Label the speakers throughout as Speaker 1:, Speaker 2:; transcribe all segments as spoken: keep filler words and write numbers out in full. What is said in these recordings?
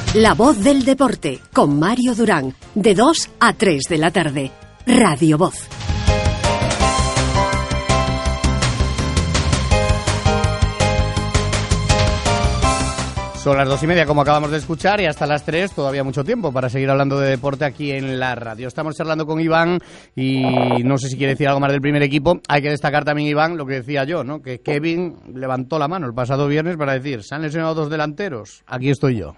Speaker 1: La voz del deporte, con Mario Durán, de dos a tres de la tarde. Radio Voz.
Speaker 2: Son las dos y media, como acabamos de escuchar, y hasta las tres todavía mucho tiempo para seguir hablando de deporte aquí en la radio. Estamos charlando con Iván y no sé si quiere decir algo más del primer equipo. Hay que destacar también, Iván, lo que decía yo, ¿no? Que Kevin levantó la mano el pasado viernes para decir, se han lesionado dos delanteros, aquí estoy yo.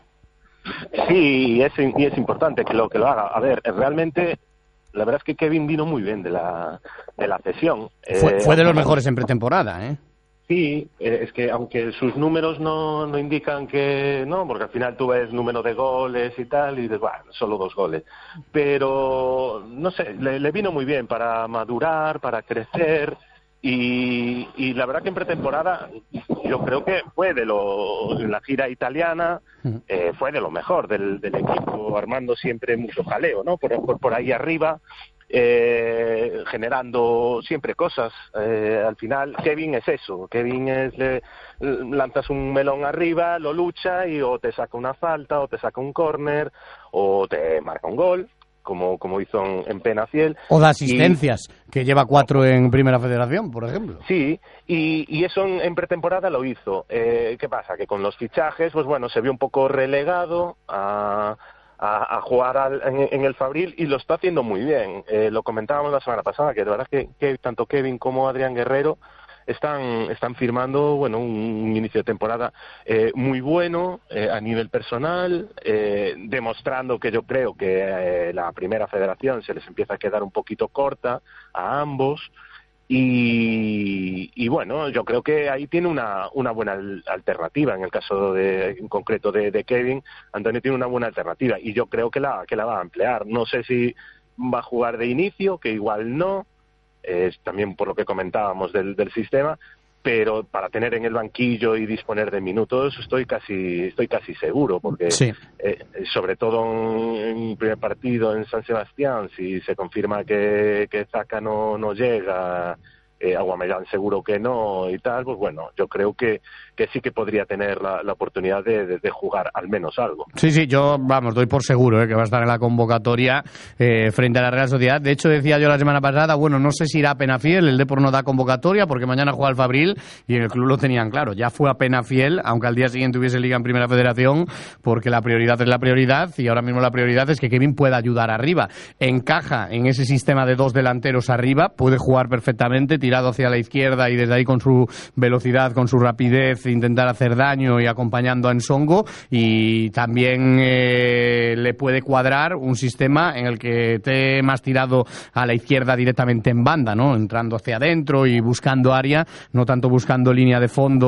Speaker 3: Sí, y es, y es importante que lo, que lo haga. A ver, realmente, la verdad es que Kevin vino muy bien de la, de la cesión.
Speaker 2: Fue,
Speaker 3: eh,
Speaker 2: fue de los mejores en pretemporada, ¿eh?
Speaker 3: Sí, es que aunque sus números no, no indican que no, porque al final tú ves número de goles y tal, y dices, bueno, solo dos goles. Pero, no sé, le, le vino muy bien para madurar, para crecer, y, y la verdad que en pretemporada yo creo que fue de lo, en la gira italiana, eh, fue de lo mejor del, del equipo, armando siempre mucho jaleo, ¿no? Por, por, por ahí arriba. Eh, generando siempre cosas. Eh, al final Kevin es eso, Kevin es le, lanzas un melón arriba, lo lucha y o te saca una falta o te saca un córner o te marca un gol, como como hizo en, en Penafiel,
Speaker 2: o da asistencias, y, que lleva cuatro en Primera Federación, por ejemplo.
Speaker 3: Sí, y, y eso en, en pretemporada lo hizo. Eh, ¿qué pasa? Que con los fichajes, pues bueno, se vio un poco relegado a A, a jugar al, en, en el Fabril, y lo está haciendo muy bien. Eh, lo comentábamos la semana pasada, que de verdad que, que tanto Kevin como Adrián Guerrero están están firmando bueno un, un inicio de temporada eh, muy bueno eh, a nivel personal, eh, demostrando que yo creo que eh, la Primera Federación se les empieza a quedar un poquito corta a ambos. Y, y bueno, yo creo que ahí tiene una, una buena alternativa. En el caso de, en concreto de, de Kevin, Antonio tiene una buena alternativa y yo creo que la, que la va a emplear. No sé si va a jugar de inicio, que igual no, es también por lo que comentábamos del, del sistema, pero para tener en el banquillo y disponer de minutos estoy casi estoy casi seguro, porque
Speaker 2: sí.
Speaker 3: eh, sobre todo en un primer partido en San Sebastián, si se confirma que, que Zaka no, no llega, eh, Aubameyang seguro que no y tal, pues bueno, yo creo que, que sí que podría tener la, la oportunidad de, de, de jugar al menos algo.
Speaker 2: Sí, sí, yo, vamos, doy por seguro eh, que va a estar en la convocatoria eh, frente a la Real Sociedad. De hecho, decía yo la semana pasada, bueno, no sé si irá a Penafiel, el Depor no da convocatoria porque mañana juega el Fabril y en el club lo tenían claro. Ya fue a Penafiel, aunque al día siguiente hubiese Liga en Primera Federación, porque la prioridad es la prioridad y ahora mismo la prioridad es que Kevin pueda ayudar arriba. Encaja en ese sistema de dos delanteros arriba, puede jugar perfectamente, tirado hacia la izquierda y desde ahí con su velocidad, con su rapidez, intentar hacer daño y acompañando a Nsongo, y también eh, le puede cuadrar un sistema en el que esté más tirado a la izquierda directamente en banda, ¿no? Entrando hacia adentro y buscando área, no tanto buscando línea de fondo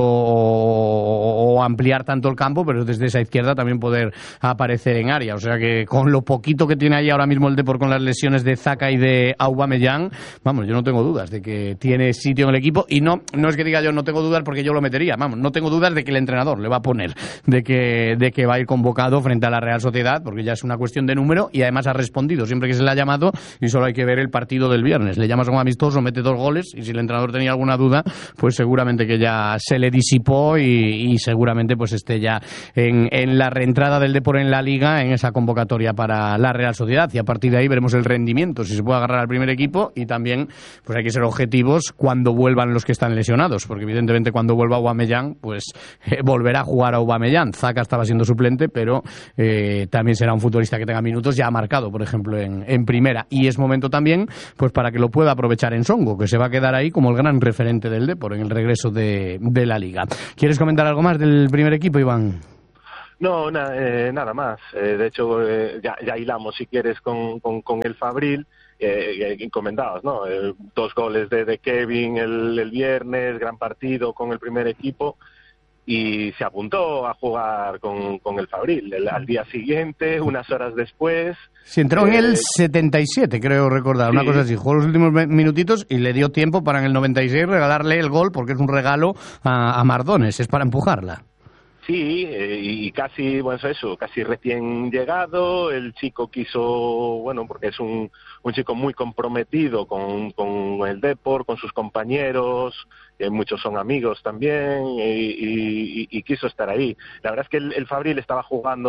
Speaker 2: o, o ampliar tanto el campo, pero desde esa izquierda también poder aparecer en área. O sea que con lo poquito que tiene ahí ahora mismo el Depor con las lesiones de Zaka y de Aubameyang, vamos, yo no tengo dudas de que tiene sitio en el equipo, y no no es que diga yo no tengo dudas porque yo lo metería, vamos, no tengo dudas de que el entrenador le va a poner, de que de que va a ir convocado frente a la Real Sociedad, porque ya es una cuestión de número y además ha respondido siempre que se le ha llamado, y solo hay que ver el partido del viernes. Le llamas a un amistoso, mete dos goles, y si el entrenador tenía alguna duda, pues seguramente que ya se le disipó y, y seguramente pues esté ya en, en la reentrada del Depor en la Liga, en esa convocatoria para la Real Sociedad, y a partir de ahí veremos el rendimiento, si se puede agarrar al primer equipo, y también pues hay que ser objetivos cuando vuelvan los que están lesionados, porque evidentemente cuando vuelva Aubameyang, pues eh, volverá a jugar a Aubameyang. Zaka estaba siendo suplente, pero eh, también será un futbolista que tenga minutos, ya ha marcado, por ejemplo, en, en primera, y es momento también pues para que lo pueda aprovechar Nsongo, que se va a quedar ahí como el gran referente del Depor en el regreso de, de la Liga. ¿Quieres comentar algo más del primer equipo, Iván?
Speaker 3: No, na, eh, nada más. Eh, de hecho, eh, ya, ya hilamos, si quieres, con, con, con el Fabril. Eh, eh, comentabas, ¿no? Eh, dos goles de, de Kevin el, el viernes, gran partido con el primer equipo, y se apuntó a jugar con, con el Fabril. El, al día siguiente, unas horas después...
Speaker 2: Sí, entró eh, en el setenta y siete, creo recordar, sí. Una cosa así. Jugó los últimos minutitos y le dio tiempo para en el noventa y seis regalarle el gol, porque es un regalo a, a Mardones, es para empujarla.
Speaker 3: Sí, eh, y casi, bueno, eso, casi recién llegado, el chico quiso, bueno, porque es un, un chico muy comprometido con, con el Depor, con sus compañeros, eh, muchos son amigos también, y, y, y quiso estar ahí. La verdad es que el, el Fabril estaba jugando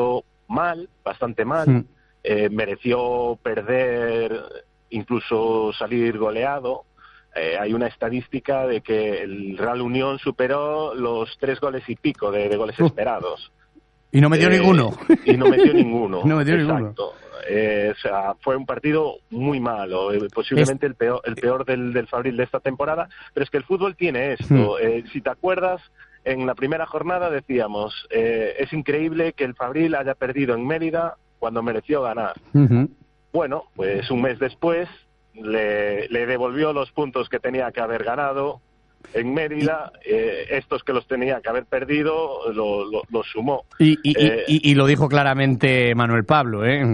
Speaker 3: mal, bastante mal,
Speaker 2: Mm.
Speaker 3: eh, mereció perder, incluso salir goleado. Eh, hay una estadística de que el Real Unión superó los tres goles y pico de, de goles
Speaker 2: Uh.
Speaker 3: esperados.
Speaker 2: Y no metió
Speaker 3: Eh,
Speaker 2: ninguno.
Speaker 3: Y no metió ninguno.
Speaker 2: No metió
Speaker 3: Exacto.
Speaker 2: ninguno.
Speaker 3: Eh, o sea, fue un partido muy malo, eh, posiblemente
Speaker 2: Es...
Speaker 3: el peor, el peor del, del Fabril de esta temporada, pero es que el fútbol tiene esto.
Speaker 2: Hmm.
Speaker 3: Eh, si te acuerdas, en la primera jornada decíamos, eh, es increíble que el Fabril haya perdido en Mérida cuando mereció ganar.
Speaker 2: Uh-huh.
Speaker 3: Bueno, pues un mes después le, le devolvió los puntos que tenía que haber ganado en Mérida, eh, estos que los tenía que haber perdido, los lo, lo sumó.
Speaker 2: Y, y,
Speaker 3: eh,
Speaker 2: y, y lo dijo claramente Manuel Pablo, ¿eh?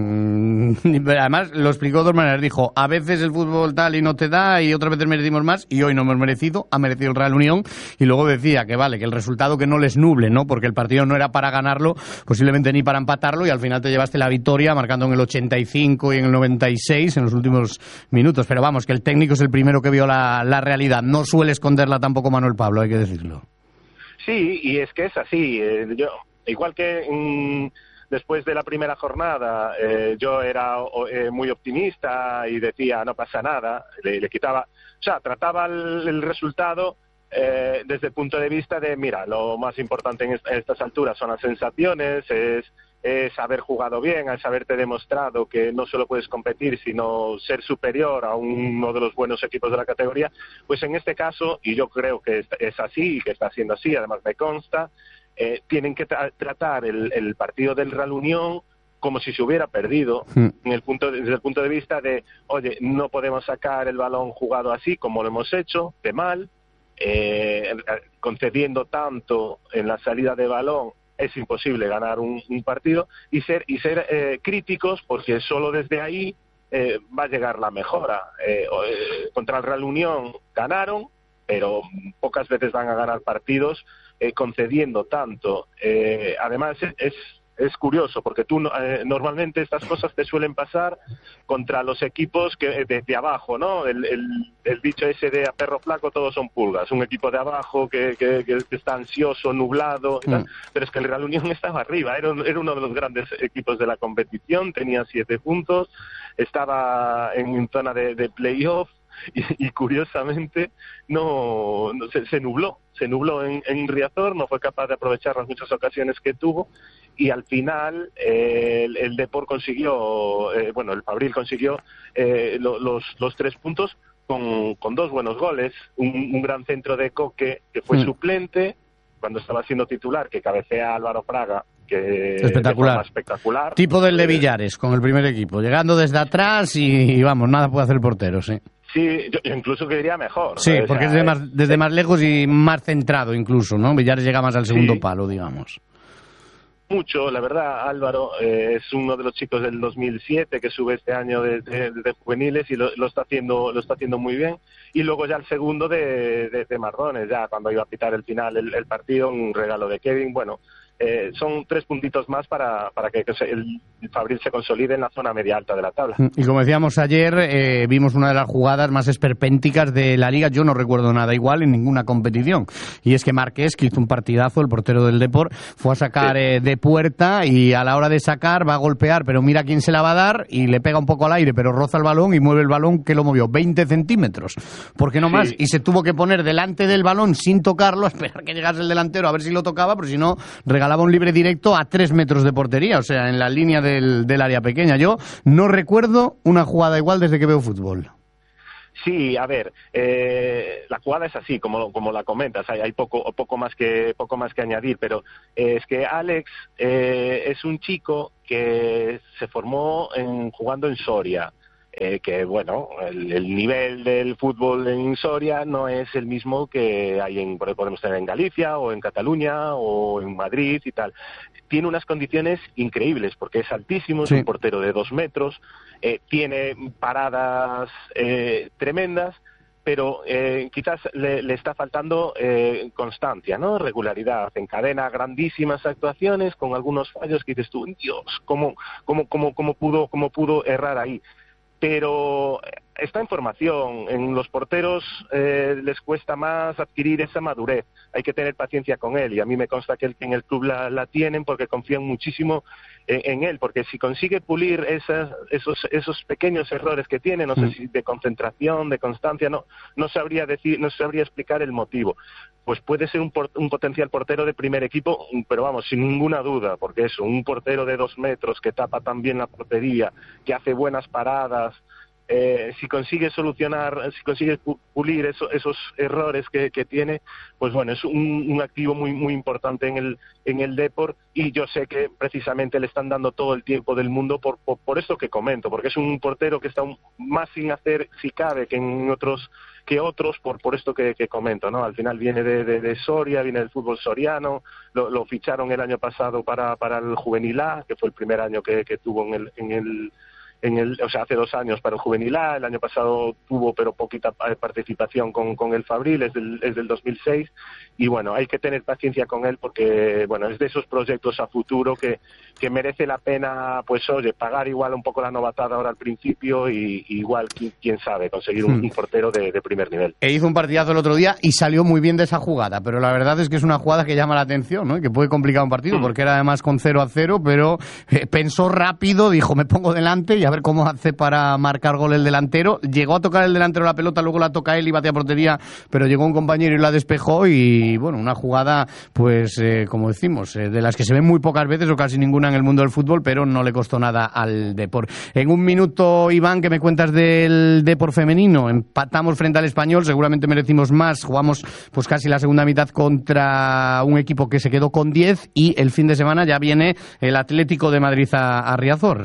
Speaker 2: Además, lo explicó de dos maneras. Dijo, a veces el fútbol tal y no te da, y otras veces merecimos más, y hoy no hemos merecido, ha merecido el Real Unión. Y luego decía que vale, que el resultado que no les nuble, ¿no? Porque el partido no era para ganarlo, posiblemente ni para empatarlo, y al final te llevaste la victoria, marcando en el ochenta y cinco y en el noventa y seis, en los últimos minutos. Pero vamos, que el técnico es el primero que vio la, la realidad. No suele esconderla tampoco Manuel Pablo, hay que decirlo.
Speaker 3: Sí, y es que es así. Eh, yo, igual que mm, después de la primera jornada eh, yo era eh, muy optimista y decía no pasa nada, le, le quitaba, o sea, trataba el, el resultado eh, desde el punto de vista de, mira, lo más importante en, est en estas alturas son las sensaciones, es es haber jugado bien, es haberte demostrado que no solo puedes competir, sino ser superior a uno de los buenos equipos de la categoría. Pues en este caso, y yo creo que es así, y que está siendo así, además me consta, eh, tienen que tra tratar el, el partido del Real Unión como si se hubiera perdido, mm. en el punto, desde el punto de vista de, oye, no podemos sacar el balón jugado así como lo hemos hecho, de mal, eh, concediendo tanto en la salida de balón, es imposible ganar un, un partido, y ser y ser eh, críticos, porque solo desde ahí eh, va a llegar la mejora. Eh, eh, contra el Real Unión ganaron, pero pocas veces van a ganar partidos eh, concediendo tanto. Eh, además es, es es curioso, porque tú eh, normalmente estas cosas te suelen pasar contra los equipos que de, de abajo, ¿no? El, el, el dicho ese de a perro flaco todos son pulgas, un equipo de abajo que, que, que está ansioso, nublado, y tal. Mm. Pero es que el Real Unión estaba arriba, era, era uno de los grandes equipos de la competición, tenía siete puntos, estaba en zona de, de playoff, y, y curiosamente no, no se, se nubló, se nubló en, en Riazor, no fue capaz de aprovechar las muchas ocasiones que tuvo, y al final eh, el, el Depor consiguió, eh, bueno, el Fabril consiguió eh, lo, los, los tres puntos con, con dos buenos goles, un, un gran centro de Coque que fue mm. suplente cuando estaba siendo titular, que cabecea Álvaro Fraga, que
Speaker 2: espectacular.
Speaker 3: espectacular.
Speaker 2: Tipo del de Villares, con el primer equipo, llegando desde atrás y, y vamos, nada puede hacer el portero, sí.
Speaker 3: Sí, yo incluso que diría mejor.
Speaker 2: Sí,
Speaker 3: ¿no?
Speaker 2: porque
Speaker 3: o sea,
Speaker 2: es de más, desde
Speaker 3: es,
Speaker 2: más lejos y más centrado incluso, ¿no? Villares llega más al segundo
Speaker 3: sí.
Speaker 2: palo, digamos.
Speaker 3: Mucho, la verdad, Álvaro eh, es uno de los chicos del dos mil siete que sube este año de, de, de juveniles y lo, lo está haciendo lo está haciendo muy bien. Y luego ya el segundo de, de, de Mardones, ya cuando iba a pitar el final el, el partido, un regalo de Kevin. Bueno, eh, son tres puntitos más para, para que, que se, el, el Fabril se consolide en la zona media alta de la tabla.
Speaker 2: Y como decíamos ayer, eh, vimos una de las jugadas más esperpénticas de la Liga. Yo no recuerdo nada igual en ninguna competición. Y es que Marqués, que hizo un partidazo, el portero del Depor, fue a sacar sí. eh, de puerta y a la hora de sacar va a golpear, pero mira quién se la va a dar y le pega un poco al aire, pero roza el balón y mueve el balón, que lo movió veinte centímetros. ¿Por qué no sí. más? Y se tuvo que poner delante del balón sin tocarlo, a esperar que llegase el delantero a ver si lo tocaba, pero si no, regalaba un libre directo a tres metros de portería, o sea, en la línea del, del área pequeña. Yo no recuerdo una jugada igual desde que veo fútbol.
Speaker 3: Sí, a ver, eh, la jugada es así, como, como la comentas, hay, hay poco, poco, más que, poco más que añadir, pero eh, es que Alex eh, es un chico que se formó en, jugando en Soria. Eh, que bueno, el, el nivel del fútbol en Soria no es el mismo que hay en, podemos tener en Galicia o en Cataluña o en Madrid y tal. Tiene unas condiciones increíbles porque es altísimo, sí. es un portero de dos metros, eh, tiene paradas eh, tremendas, pero eh, quizás le, le está faltando eh, constancia, ¿no? Regularidad. Encadena grandísimas actuaciones con algunos fallos que dices tú, Dios, ¿cómo, cómo, cómo, cómo pudo, cómo pudo errar ahí? Pero está en formación. En los porteros eh, les cuesta más adquirir esa madurez. Hay que tener paciencia con él, y a mí me consta que, el, que en el club la, la tienen porque confían muchísimo en, en él, porque si consigue pulir esas, esos, esos pequeños errores que tiene, no sé si de concentración, de constancia, no, no sabría decir, no sabría explicar el motivo. Pues puede ser un, por, un potencial portero de primer equipo, pero vamos, sin ninguna duda, porque eso, un portero de dos metros que tapa tan bien la portería, que hace buenas paradas, eh, si consigue solucionar, si consigue pulir eso, esos errores que, que tiene, pues bueno, es un, un activo muy muy importante en el en el Depor, y yo sé que precisamente le están dando todo el tiempo del mundo por, por, por esto que comento, porque es un portero que está un, más sin hacer, si cabe, que en otros que otros por por esto que, que comento, ¿no? Al final viene de, de, de Soria, viene del fútbol soriano, lo, lo ficharon el año pasado para para el Juvenil A, que fue el primer año que, que tuvo en el en el en el, o sea, hace dos años para el Juvenil A, el año pasado tuvo pero poquita participación con, con el Fabril, es del, es del dos mil seis, y bueno, hay que tener paciencia con él porque, bueno, es de esos proyectos a futuro que, que merece la pena, pues oye, pagar igual un poco la novatada ahora al principio y, y igual, quién, quién sabe, conseguir un, hmm. un portero de, de primer nivel.
Speaker 2: E hizo un partidazo el otro día y salió muy bien de esa jugada, pero la verdad es que es una jugada que llama la atención, ¿no? Y que puede complicar un partido, hmm. porque era además con cero a cero, pero eh, pensó rápido, dijo, me pongo delante y a ver cómo hace para marcar gol el delantero. Llegó a tocar el delantero la pelota, luego la toca él y batea portería, pero llegó un compañero y la despejó, y bueno, una jugada, pues eh, como decimos, eh, de las que se ven muy pocas veces o casi ninguna en el mundo del fútbol, pero no le costó nada al Depor. En un minuto, Iván, ¿qué me cuentas del Depor femenino? Empatamos frente al Español, seguramente merecimos más, jugamos pues casi la segunda mitad contra un equipo que se quedó con diez, y el fin de semana ya viene el Atlético de Madrid a, a Riazor.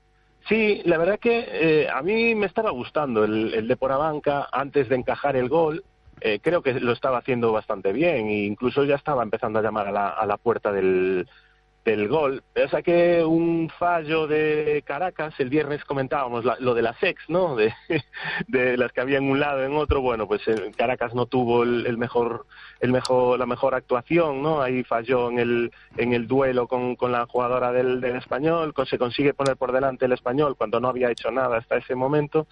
Speaker 3: Sí, la verdad que eh, a mí me estaba gustando el, el Depor Abanca antes de encajar el gol. Eh, creo que lo estaba haciendo bastante bien e incluso ya estaba empezando a llamar a la, a la puerta del, del gol. O sea que un fallo de Caracas, el viernes comentábamos la, lo de las ex, ¿no? De, de las que había en un lado y en otro. Bueno, pues eh, Caracas no tuvo el, el mejor, el mejor, la mejor actuación, ¿no? Ahí falló en el, en el duelo con, con la jugadora del, del Español. Se consigue poner por delante el Español cuando no había hecho nada hasta ese momento.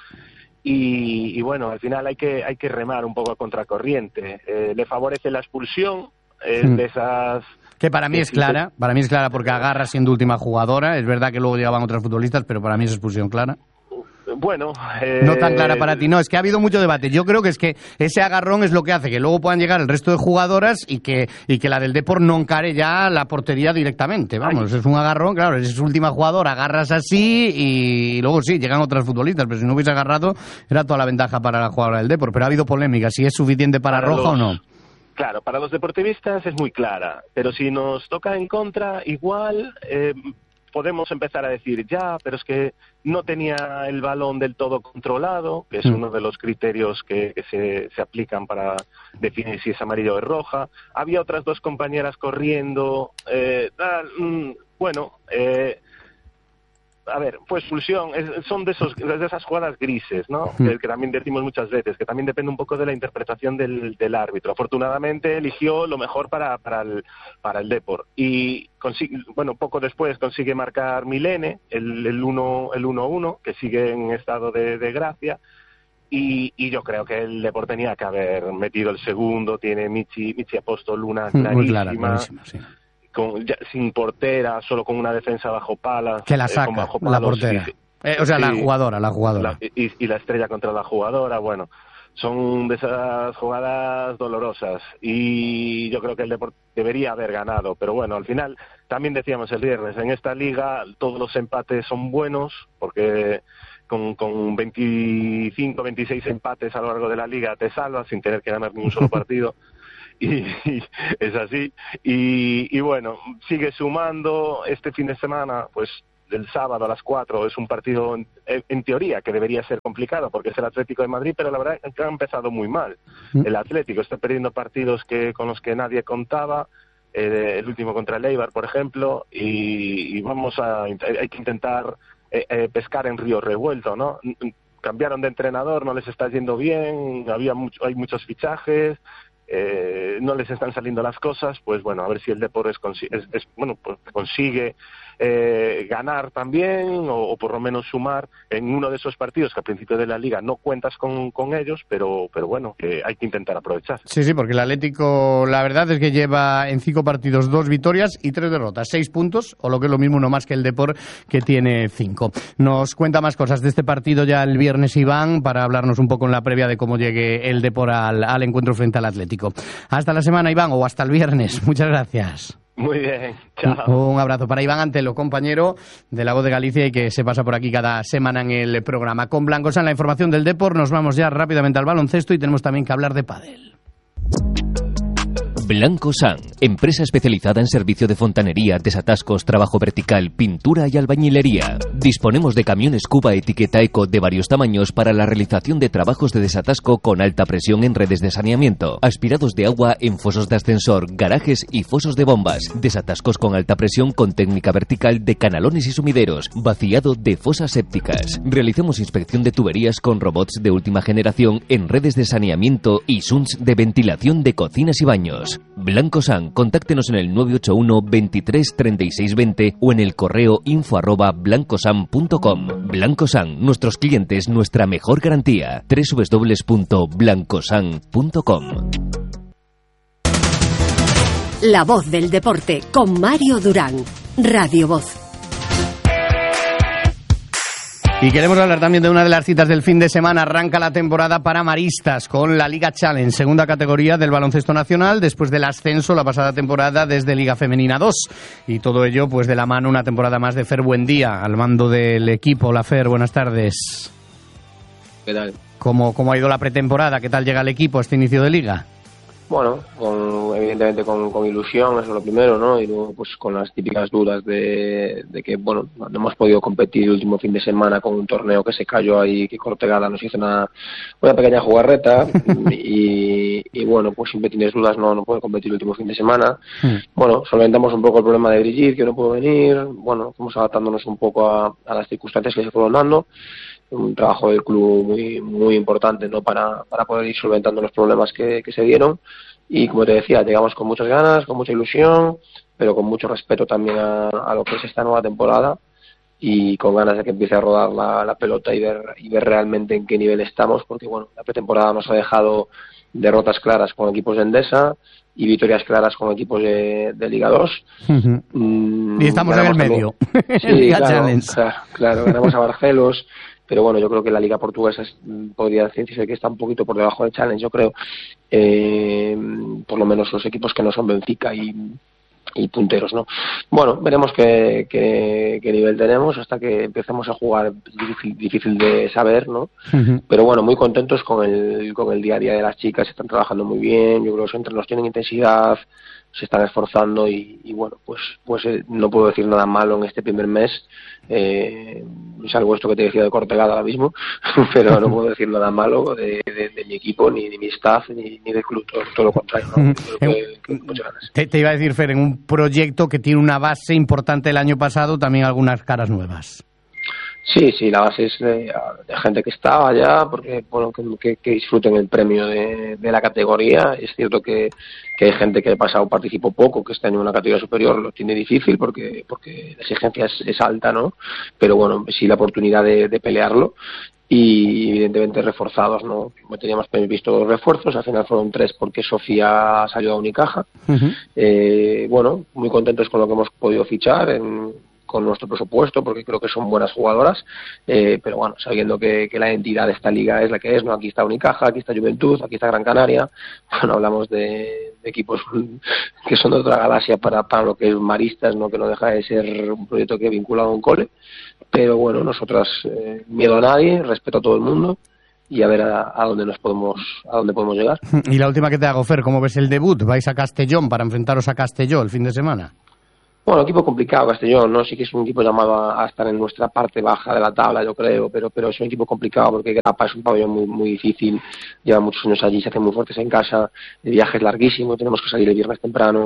Speaker 3: Y, y bueno, al final hay que hay que remar un poco a contracorriente. Eh, le favorece la expulsión eh, hmm. de esas...
Speaker 2: Que para mí es clara, para mí es clara porque agarra siendo última jugadora. Es verdad que luego llegaban otras futbolistas, pero para mí es expulsión clara.
Speaker 3: Bueno... Eh...
Speaker 2: No tan clara para ti, no, es que ha habido mucho debate. Yo creo que es que ese agarrón es lo que hace que luego puedan llegar el resto de jugadoras y que y que la del Depor no encare ya la portería directamente. Vamos, Ay. es un agarrón, claro, es su última jugadora, agarras así y luego sí, llegan otras futbolistas, pero si no hubiese agarrado era toda la ventaja para la jugadora del Depor. Pero ha habido polémica, si es suficiente para, para roja los... o no.
Speaker 3: Claro, para los deportivistas es muy clara, pero si nos toca en contra, igual... Eh... podemos empezar a decir, ya, pero es que no tenía el balón del todo controlado, que es uno de los criterios que, que se, se aplican para definir si es amarillo o es roja. Había otras dos compañeras corriendo. Eh, ah, mm, bueno, eh, a ver, fue expulsión. Es, son de, esos, de esas jugadas grises, ¿no? Que, que también decimos muchas veces, que también depende un poco de la interpretación del, del árbitro. Afortunadamente eligió lo mejor para, para, el, para el Depor. Y consigue, bueno, poco después consigue marcar Milene, el, el uno el uno uno, que sigue en estado de, de gracia. Y, y yo creo que el Depor tenía que haber metido el segundo. Tiene Michi, Michi Apóstol una clarísima. Muy clara, clarísima, sí. Con, ya, sin portera, solo con una defensa bajo palas.
Speaker 2: Que la saca, eh, bajo palos, la portera. Y, eh, o sea, sí, la jugadora, la jugadora.
Speaker 3: La, y, y la estrella contra la jugadora, bueno, son de esas jugadas dolorosas. Y yo creo que el Deportivo debería haber ganado. Pero bueno, al final, también decíamos el viernes, en esta liga todos los empates son buenos, porque con, con veinticinco, veintiséis empates a lo largo de la liga te salvas sin tener que ganar ni un solo partido. Y, y es así, y, y bueno, sigue sumando este fin de semana, pues del sábado a las cuatro, es un partido en, en teoría que debería ser complicado porque es el Atlético de Madrid, pero la verdad es que ha empezado muy mal. El Atlético está perdiendo partidos que con los que nadie contaba, eh, el último contra el Eibar, por ejemplo, y, y vamos a hay que intentar eh, eh, pescar en río revuelto, ¿no? Cambiaron de entrenador, no les está yendo bien, había mucho, hay muchos fichajes. Eh, no les están saliendo las cosas, pues bueno, a ver si el Depor es, es, es, bueno, pues consigue eh, ganar también o, o por lo menos sumar en uno de esos partidos que al principio de la Liga no cuentas con, con ellos, pero, pero bueno, que hay que intentar aprovechar.
Speaker 2: Sí, sí, porque el Atlético, la verdad es que lleva en cinco partidos dos victorias y tres derrotas, seis puntos, o lo que es lo mismo, uno más que el Depor, que tiene cinco. Nos cuenta más cosas de este partido ya el viernes, Iván, para hablarnos un poco en la previa de cómo llegue el Depor al, al encuentro frente al Atlético. Hasta la semana, Iván, o hasta el viernes. Muchas gracias.
Speaker 3: Muy bien, chao.
Speaker 2: Un abrazo para Iván Antelo, compañero de La Voz de Galicia y que se pasa por aquí cada semana en el programa. Con Blancosan, la información del Depor, nos vamos ya rápidamente al baloncesto y tenemos también que hablar de pádel.
Speaker 4: Blancosan, empresa especializada en servicio de fontanería, desatascos, trabajo vertical, pintura y albañilería. Disponemos de camiones Cuba etiqueta Eco de varios tamaños para la realización de trabajos de desatasco con alta presión en redes de saneamiento, aspirados de agua en fosos de ascensor, garajes y fosos de bombas, desatascos con alta presión con técnica vertical de canalones y sumideros, vaciado de fosas sépticas. Realizamos inspección de tuberías con robots de última generación en redes de saneamiento y sunts de ventilación de cocinas y baños. Blancosan, contáctenos en el nueve ocho uno veintitrés treinta y seis veinte o en el correo info arroba blancosan punto com. Blancosan, nuestros clientes, nuestra mejor garantía. doble u doble u doble u punto blancosan punto com.
Speaker 1: La voz del deporte con Mario Durán. Radio Voz.
Speaker 2: Y queremos hablar también de una de las citas del fin de semana. Arranca la temporada para maristas con la Liga Challenge, segunda categoría del baloncesto nacional, después del ascenso la pasada temporada desde Liga Femenina dos. Y todo ello pues de la mano una temporada más de Fer Buendía, al mando del equipo. Hola Fer, buenas tardes.
Speaker 5: ¿Qué tal?
Speaker 2: ¿Cómo, cómo ha ido la pretemporada? ¿Qué tal llega el equipo a este inicio de liga?
Speaker 5: Bueno, con, evidentemente con, con ilusión, eso es lo primero, ¿no? Y luego pues con las típicas dudas de, de que, bueno, no hemos podido competir el último fin de semana con un torneo que se cayó ahí, que Cortegada nos hizo una, una pequeña jugarreta y, y bueno, pues siempre tienes dudas, no, no puede competir el último fin de semana. Mm. Bueno, solventamos un poco el problema de Brigitte, que no pudo venir, bueno, fuimos adaptándonos un poco a, a las circunstancias que se fueron dando. Un trabajo del club muy muy importante, ¿no? para, para poder ir solventando los problemas que, que se dieron y como te decía, llegamos con muchas ganas, con mucha ilusión, pero con mucho respeto también a, a lo que es esta nueva temporada y con ganas de que empiece a rodar la, la pelota y ver, y ver realmente en qué nivel estamos, porque bueno, la pretemporada nos ha dejado derrotas claras con equipos de Endesa y victorias claras con equipos de, de Liga dos.
Speaker 2: Uh-huh. Mm, y estamos en el medio.
Speaker 5: Sí, Liga claro, Challenge. Claro, claro, ganamos a Barcelos. Pero bueno, yo creo que la liga portuguesa es, podría decirse que está un poquito por debajo del Challenge, yo creo. Eh, por lo menos los equipos que no son Benfica y, y punteros, ¿no? Bueno, veremos qué, qué, qué nivel tenemos hasta que empecemos a jugar. Difícil, difícil de saber, ¿no? Uh-huh. Pero bueno, muy contentos con el, con el día a día de las chicas. Están trabajando muy bien. Yo creo que los entrenos tienen intensidad, se están esforzando y, y bueno, pues pues eh, no puedo decir nada malo en este primer mes, eh, salvo esto que te decía de Cortegada ahora mismo, pero no puedo decir nada malo de, de, de mi equipo, ni de mi staff, ni, ni del club, todo, todo lo contrario, ¿no? Creo que, que muchas ganas.
Speaker 2: Te, te iba a decir, Fer, en un proyecto que tiene una base importante el año pasado, también algunas caras nuevas.
Speaker 5: Sí, sí, la base es de, de gente que estaba ya, porque bueno, que, que, que disfruten el premio de, de la categoría. Es cierto que, que hay gente que el pasado participó poco, que está en una categoría superior lo tiene difícil porque porque la exigencia es, es alta, ¿no? Pero bueno, sí la oportunidad de, de pelearlo y evidentemente reforzados, ¿no? Teníamos visto dos refuerzos, al final fueron tres porque Sofía salió a Unicaja. Uh-huh. Eh, bueno, muy contentos con lo que hemos podido fichar en con nuestro presupuesto, porque creo que son buenas jugadoras, eh, pero bueno, sabiendo que, que la entidad de esta liga es la que es, ¿no? Aquí está Unicaja, aquí está Juventud, aquí está Gran Canaria, bueno, hablamos de, de equipos que son de otra galaxia para, para lo que es maristas, ¿no? Que no deja de ser un proyecto que vincula a un cole, pero bueno, nosotras, eh, miedo a nadie, respeto a todo el mundo, y a ver a, a dónde nos podemos a dónde podemos llegar.
Speaker 2: Y la última que te hago, Fer, ¿cómo ves el debut? ¿Vais a Castellón para enfrentaros a Castelló el fin de semana?
Speaker 5: Bueno, equipo complicado Castellón, ¿no? Sí que es un equipo llamado a, a estar en nuestra parte baja de la tabla, yo creo, pero pero es un equipo complicado porque Grapa es un pabellón muy muy difícil, lleva muchos años allí, se hacen muy fuertes en casa, el viaje es larguísimo, tenemos que salir el viernes temprano.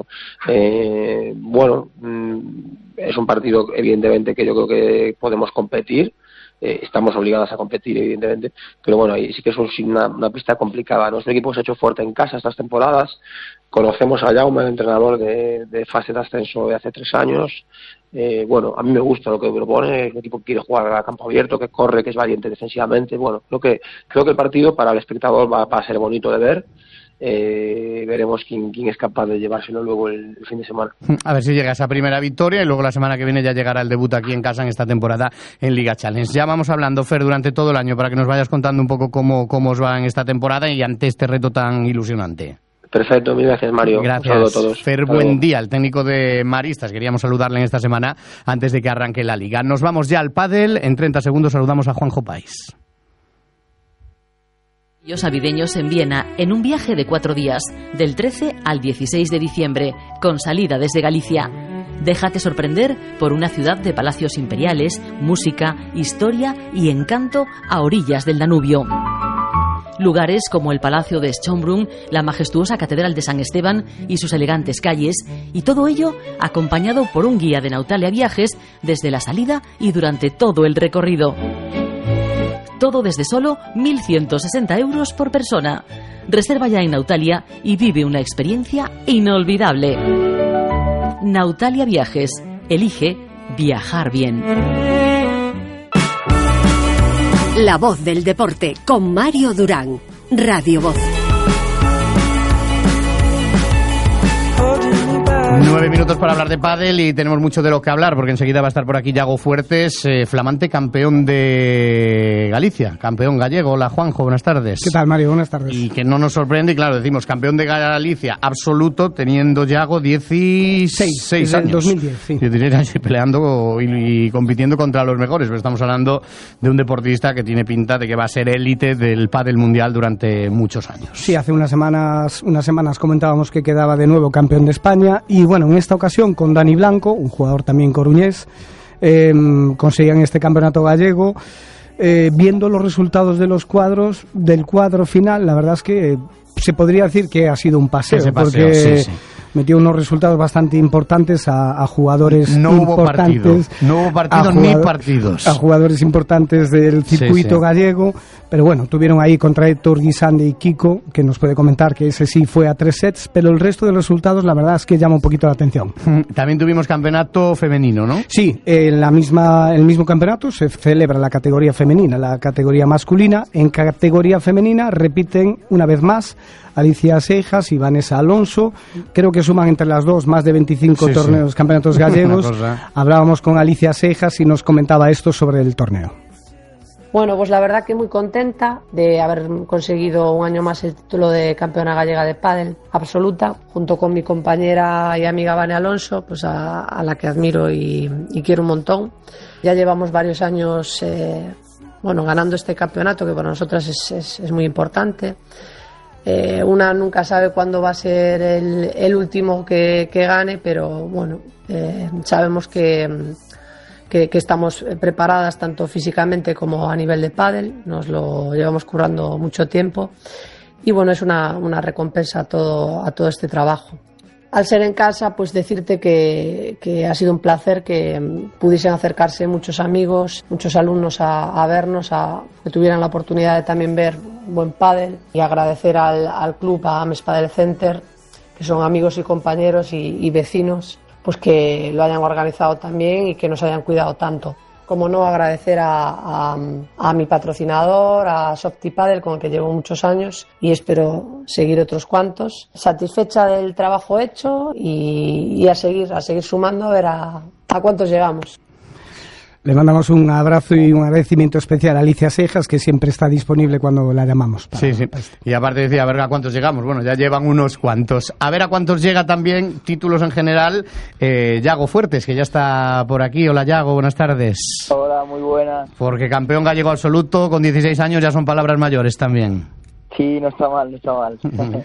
Speaker 5: Eh, bueno, mmm, es un partido evidentemente que yo creo que podemos competir. Eh, estamos obligadas a competir, evidentemente, pero bueno, ahí sí que es una, una pista complicada, ¿no? Es un equipo que se ha hecho fuerte en casa estas temporadas, conocemos a Jaume, el entrenador de, de fase de ascenso de hace tres años. Eh, bueno, a mí me gusta lo que propone, es un equipo que quiere jugar a campo abierto, que corre, que es valiente defensivamente. Bueno, creo que creo que el partido para el espectador va, va a ser bonito de ver. Eh, veremos quién, quién es capaz de llevárselo luego el, el fin de semana.
Speaker 2: A ver si llega esa primera victoria y luego la semana que viene ya llegará el debut aquí en casa en esta temporada en Liga Challenge. Ya vamos hablando, Fer, durante todo el año para que nos vayas contando un poco cómo, cómo os va en esta temporada y ante este reto tan ilusionante.
Speaker 5: Perfecto, mil gracias, Mario.
Speaker 2: Gracias.
Speaker 5: Un saludo a todos.
Speaker 2: Fer,
Speaker 5: Hasta
Speaker 2: buen
Speaker 5: luego.
Speaker 2: día, el técnico de Maristas. Queríamos saludarle en esta semana antes de que arranque la Liga. Nos vamos ya al pádel. En treinta segundos saludamos a Juanjo País.
Speaker 6: Los navideños en Viena, en un viaje de cuatro días, del trece al dieciséis de diciembre, con salida desde Galicia. Déjate sorprender por una ciudad de palacios imperiales, música, historia y encanto a orillas del Danubio. Lugares como el Palacio de Schönbrunn, la majestuosa Catedral de San Esteban y sus elegantes calles, y todo ello acompañado por un guía de Nautalia Viajes desde la salida y durante todo el recorrido. Todo desde solo mil ciento sesenta euros por persona. Reserva ya en Nautalia y vive una experiencia inolvidable. Nautalia Viajes. Elige viajar bien.
Speaker 1: La voz del deporte con Mario Durán. Radio Voz.
Speaker 2: Nueve minutos para hablar de pádel y tenemos mucho de lo que hablar porque enseguida va a estar por aquí Yago Fuertes, eh, flamante campeón de Galicia, campeón gallego. Hola Juanjo, buenas tardes.
Speaker 7: ¿Qué tal, Mario? Buenas tardes.
Speaker 2: Y que no nos sorprende, y claro, decimos campeón de Galicia absoluto teniendo Yago dieciséis años.
Speaker 7: dos mil diez, sí.
Speaker 2: dieciséis años y peleando y, y compitiendo contra los mejores, pero estamos hablando de un deportista que tiene pinta de que va a ser élite del pádel mundial durante muchos años.
Speaker 7: Sí, hace unas semanas, unas semanas comentábamos que quedaba de nuevo campeón de España y bueno, en esta ocasión con Dani Blanco, un jugador también coruñés, eh, conseguían este campeonato gallego. Eh, viendo los resultados de los cuadros, del cuadro final, la verdad es que eh, se podría decir que ha sido un paseo,
Speaker 2: Ese paseo
Speaker 7: porque
Speaker 2: sí, sí.
Speaker 7: metió unos resultados bastante importantes a, a jugadores
Speaker 2: no
Speaker 7: importantes.
Speaker 2: Hubo partido, no hubo partido ni
Speaker 7: jugador,
Speaker 2: partidos.
Speaker 7: A jugadores importantes del circuito
Speaker 2: sí, sí.
Speaker 7: gallego, pero bueno, tuvieron ahí contra Héctor Guisande y Kiko, que nos puede comentar que ese sí fue a tres sets, pero el resto de los resultados la verdad es que llama un poquito la atención.
Speaker 2: También tuvimos campeonato femenino, ¿no?
Speaker 7: Sí, en la misma, el mismo campeonato se celebra la categoría femenina, la categoría masculina. En categoría femenina repiten una vez más Alicia Seijas y Vanessa Alonso. Creo que suman entre las dos más de veinticinco
Speaker 2: sí,
Speaker 7: torneos,
Speaker 2: sí.
Speaker 7: campeonatos gallegos. Hablábamos con Alicia Seijas y nos comentaba esto sobre el torneo.
Speaker 8: Bueno, pues la verdad que muy contenta de haber conseguido un año más el título de campeona gallega de pádel absoluta, junto con mi compañera y amiga Vane Alonso, pues a, a la que admiro y, y quiero un montón. Ya llevamos varios años eh, bueno, ganando este campeonato, que para nosotras es, es, es muy importante. Eh, una nunca sabe cuándo va a ser el, el último que, que gane, pero bueno, eh, sabemos que... Que, que estamos preparadas tanto físicamente como a nivel de pádel, nos lo llevamos currando mucho tiempo y bueno, es una, una recompensa a todo, a todo este trabajo. Al ser en casa, pues decirte que, que ha sido un placer que pudiesen acercarse muchos amigos, muchos alumnos a, a vernos, a, que tuvieran la oportunidad de también ver buen pádel y agradecer al, al club, a Ames Padel Center, que son amigos y compañeros y, y vecinos, pues que lo hayan organizado también y que nos hayan cuidado tanto. Como no, agradecer a, a, a mi patrocinador, a Softy Padel, con el que llevo muchos años y espero seguir otros cuantos. Satisfecha del trabajo hecho y, y a seguir, a seguir sumando a ver a, a cuántos llegamos.
Speaker 7: Le mandamos un abrazo y un agradecimiento especial a Alicia Seijas, que siempre está disponible cuando la llamamos.
Speaker 2: Sí, sí. Y aparte decía, a ver a cuántos llegamos. Bueno, ya llevan unos cuantos. A ver a cuántos llega también, títulos en general, eh, Yago Fuertes, que ya está por aquí. Hola, Yago, buenas tardes.
Speaker 9: Hola, muy buenas.
Speaker 2: Porque campeón gallego absoluto, con dieciséis años, ya son palabras mayores también.
Speaker 9: Sí, no está mal, no está mal.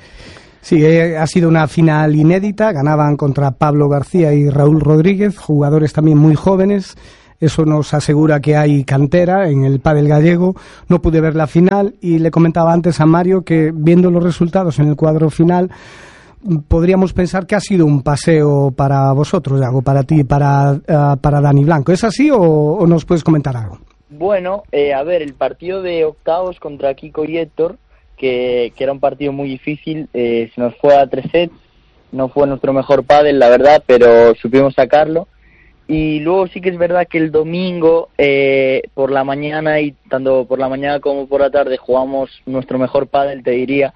Speaker 7: Sí, ha sido una final inédita. Ganaban contra Pablo García y Raúl Rodríguez, jugadores también muy jóvenes. Eso nos asegura que hay cantera en el pádel gallego. No pude ver la final y le comentaba antes a Mario que viendo los resultados en el cuadro final podríamos pensar que ha sido un paseo para vosotros, Yago, para ti, para, uh, para Dani Blanco. ¿Es así o, o nos puedes comentar algo?
Speaker 9: Bueno, eh, a ver, el partido de octavos contra Kiko y Héctor, que, que era un partido muy difícil, eh, se nos fue a tres sets no fue nuestro mejor pádel, la verdad, pero supimos sacarlo. Y luego sí que es verdad que el domingo, eh, por la mañana, y tanto por la mañana como por la tarde, jugamos nuestro mejor pádel, te diría,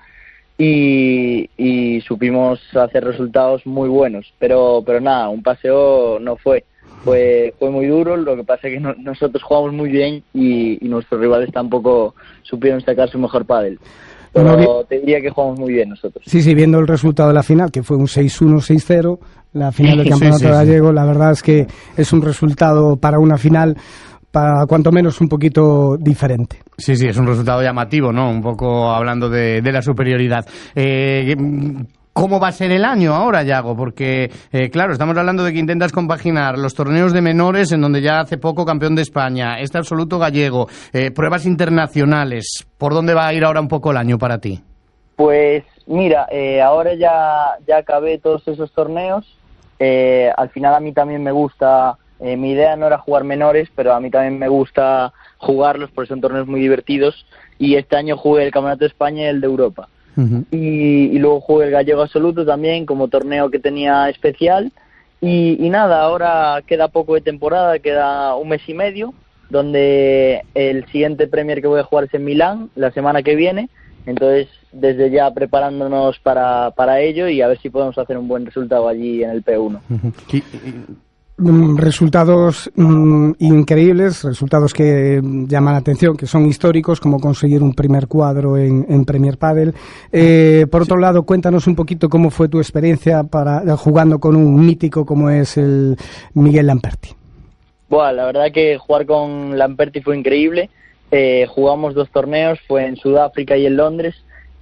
Speaker 9: y, y supimos hacer resultados muy buenos. Pero pero nada, un paseo no fue. Fue, fue muy duro, lo que pasa es que no, nosotros jugamos muy bien y, y nuestros rivales tampoco supieron sacar su mejor pádel. Pero bueno, te diría que jugamos muy bien nosotros.
Speaker 7: Sí, sí, viendo el resultado de la final, que fue un seis uno seis cero, la final del Campeonato sí, sí, Gallego, sí. La verdad es que es un resultado para una final, para cuanto menos un poquito diferente.
Speaker 2: Sí, sí, es un resultado llamativo, ¿no? Un poco hablando de, de la superioridad. Eh... ¿Cómo va a ser el año ahora, Yago? Porque, eh, claro, estamos hablando de que intentas compaginar los torneos de menores, en donde ya hace poco campeón de España, este absoluto gallego, eh, pruebas internacionales. ¿Por dónde va a ir ahora un poco el año para ti?
Speaker 9: Pues, mira, eh, ahora ya, ya acabé todos esos torneos. Eh, al final a mí también me gusta, eh, mi idea no era jugar menores, pero a mí también me gusta jugarlos porque son torneos muy divertidos. Y este año jugué el Campeonato de España y el de Europa. Uh-huh. y, y luego jugué el Gallego Absoluto también como torneo que tenía especial y, y nada, ahora queda poco de temporada, queda un mes y medio, donde el siguiente Premier que voy a jugar es en Milán la semana que viene, entonces desde ya preparándonos para, para ello y a ver si podemos hacer un buen resultado allí en el P uno.
Speaker 2: Uh-huh. y, y...
Speaker 7: Resultados mm, increíbles, resultados que llaman la atención, que son históricos, como conseguir un primer cuadro en, en Premier Padel. Eh, por otro lado, cuéntanos un poquito cómo fue tu experiencia para jugando con un mítico como es el Miguel Lamperti.
Speaker 9: Bueno, la verdad que jugar con Lamperti fue increíble. Eh, jugamos dos torneos, fue en Sudáfrica y en Londres,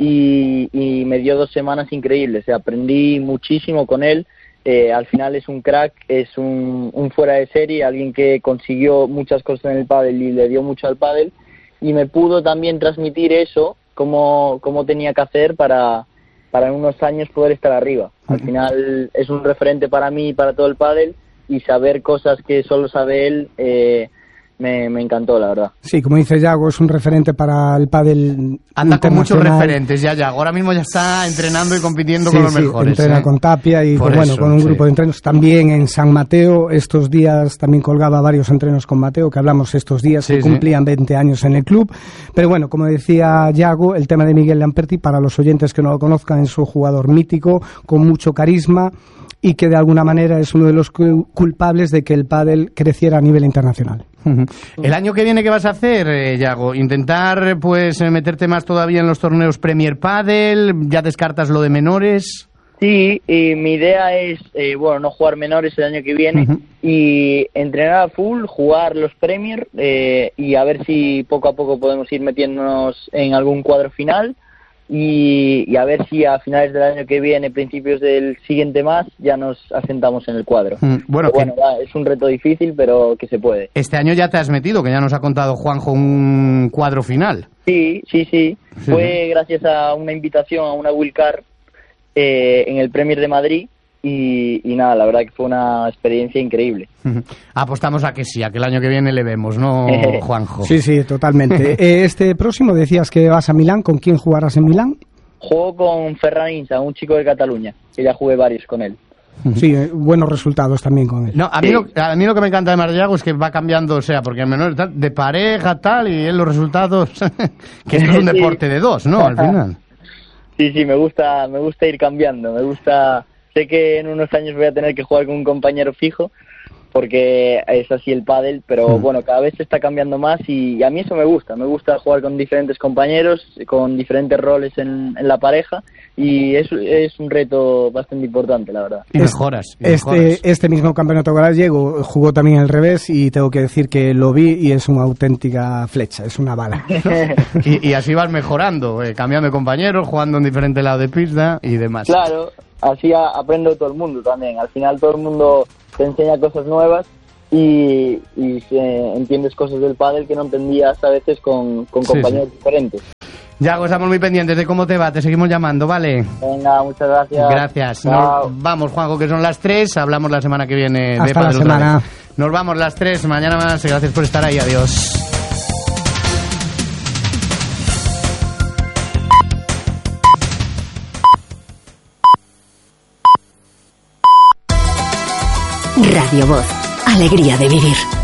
Speaker 9: y, y me dio dos semanas increíbles. Aprendí muchísimo con él. Eh, al final es un crack, es un, un fuera de serie, alguien que consiguió muchas cosas en el pádel y le dio mucho al pádel, y me pudo también transmitir eso, cómo, cómo tenía que hacer para, para en unos años poder estar arriba. Al final es un referente para mí y para todo el pádel, y saber cosas que solo sabe él eh, me, me encantó, la verdad.
Speaker 7: Sí, como dice Yago, es un referente para el pádel.
Speaker 2: Anda con muchos referentes ya, Yago. Ahora mismo ya está entrenando y compitiendo
Speaker 7: sí,
Speaker 2: con los
Speaker 7: sí,
Speaker 2: mejores.
Speaker 7: Entrena
Speaker 2: ¿eh?
Speaker 7: con Tapia y con,
Speaker 2: eso,
Speaker 7: bueno, con un
Speaker 2: sí.
Speaker 7: grupo de entrenos. También en San Mateo, estos días, también colgaba varios entrenos con Mateo, que hablamos estos días,
Speaker 2: sí,
Speaker 7: que cumplían
Speaker 2: sí.
Speaker 7: veinte años en el club. Pero bueno, como decía Yago, el tema de Miguel Lamperti, para los oyentes que no lo conozcan, es un jugador mítico, con mucho carisma, y que de alguna manera es uno de los culpables de que el pádel creciera a nivel internacional.
Speaker 2: El año que viene, ¿qué vas a hacer, eh, Yago? ¿Intentar pues meterte más todavía en los torneos Premier Padel? ¿Ya descartas lo de menores?
Speaker 9: Sí, y mi idea es, eh, bueno, no jugar menores el año que viene uh-huh. y entrenar a full, jugar los Premier eh, y a ver si poco a poco podemos ir metiéndonos en algún cuadro final. Y, y a ver si a finales del año que viene, principios del siguiente más, ya nos asentamos en el cuadro. Mm, bueno, que... bueno va, es un reto difícil, pero que se puede.
Speaker 2: Este año ya te has metido, que ya nos ha contado Juanjo, un cuadro final.
Speaker 9: Sí, sí, sí. sí Fue sí. gracias a una invitación a una wildcard eh, en el Premier de Madrid. Y, y nada, la verdad que fue una experiencia increíble.
Speaker 2: Apostamos a que sí, a que el año que viene le vemos, ¿no, Juanjo?
Speaker 7: Sí, sí, totalmente. Este próximo decías que vas a Milán, ¿con quién jugarás en Milán?
Speaker 9: Juego con Ferran Insa, un chico de Cataluña, que ya jugué varios con él.
Speaker 7: Sí, buenos resultados también con él.
Speaker 2: No, a mí, sí. lo, a mí lo que me encanta de Marriago es que va cambiando, o sea, porque el menor tal, de pareja tal, y en los resultados, que esto es un deporte sí. de dos, ¿no? Al final.
Speaker 9: Sí, sí, me gusta, me gusta ir cambiando, me gusta... Sé que en unos años voy a tener que jugar con un compañero fijo, porque es así el pádel, pero bueno, cada vez se está cambiando más y a mí eso me gusta. Me gusta jugar con diferentes compañeros, con diferentes roles en, en la pareja, y es, es un reto bastante importante, la verdad.
Speaker 2: Y mejoras. Y mejoras.
Speaker 7: Este, este mismo campeonato gallego jugó también al revés y tengo que decir que lo vi y es una auténtica flecha, es una bala.
Speaker 2: y, y así vas mejorando, eh, cambiando de compañeros, jugando en diferentes lados de pista y demás.
Speaker 9: Claro. Así aprende todo el mundo también. Al final todo el mundo te enseña cosas nuevas y, y eh, entiendes cosas del pádel que no entendías a veces con, con compañeros sí, sí. diferentes.
Speaker 2: Yago, estamos muy pendientes de cómo te va. Te seguimos llamando, ¿vale?
Speaker 9: Venga, muchas gracias.
Speaker 2: Gracias. Nos vamos, Juanjo, que son las tres. Hablamos la semana que viene
Speaker 7: Hasta
Speaker 2: de pádel.
Speaker 7: La semana.
Speaker 2: Nos vamos las tres. Mañana más. Gracias por estar ahí. Adiós.
Speaker 1: Radio Voz. Alegría de vivir.